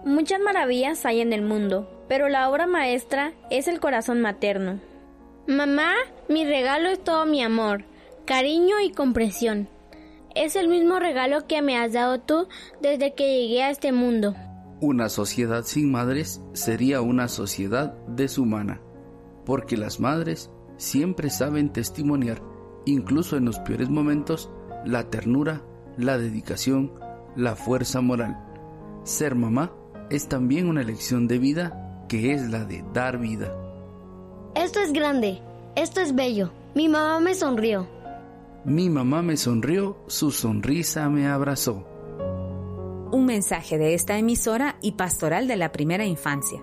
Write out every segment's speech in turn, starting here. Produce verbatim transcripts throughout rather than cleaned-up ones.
Muchas maravillas hay en el mundo, pero la obra maestra es el corazón materno. Mamá, mi regalo es todo mi amor, cariño y comprensión. Es el mismo regalo que me has dado tú desde que llegué a este mundo. Una sociedad sin madres sería una sociedad deshumana, porque las madres siempre saben testimoniar, incluso en los peores momentos, la ternura, la dedicación, la fuerza moral. Ser mamá es también una elección de vida, que es la de dar vida. Esto es grande, esto es bello. Mi mamá me sonrió. Mi mamá me sonrió, su sonrisa me abrazó. Un mensaje de esta emisora y Pastoral de la Primera Infancia.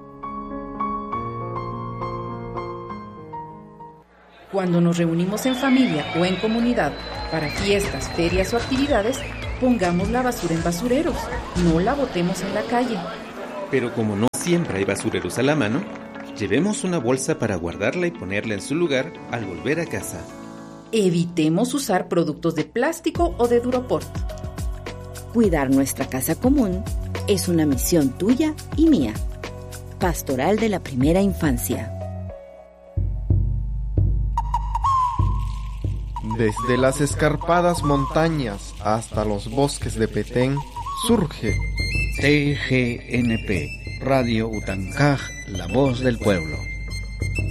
Cuando nos reunimos en familia o en comunidad para fiestas, ferias o actividades, pongamos la basura en basureros, no la botemos en la calle. Pero como no siempre hay basureros a la mano, llevemos una bolsa para guardarla y ponerla en su lugar al volver a casa. Evitemos usar productos de plástico o de Duroport. Cuidar nuestra casa común es una misión tuya y mía. Pastoral de la Primera Infancia. Desde las escarpadas montañas hasta los bosques de Petén, surge T G N P, Radio Utancaj, la voz del pueblo.